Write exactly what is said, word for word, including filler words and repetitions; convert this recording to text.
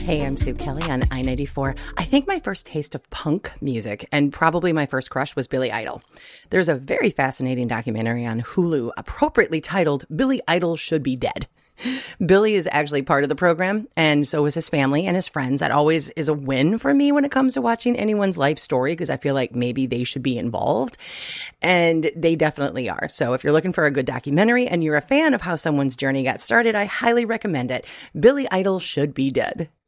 Hey, I'm Sue Kelly on I ninety-four. I think my first taste of punk music and probably my first crush was Billy Idol. There's a very fascinating documentary on Hulu appropriately titled Billy Idol Should Be Dead. Billy is actually part of the program, and so is his family and his friends. That always is a win for me when it comes to watching anyone's life story, because I feel like maybe they should be involved, and they definitely are. So if you're looking for a good documentary and you're a fan of how someone's journey got started, I highly recommend it. Billy Idol Should Be Dead.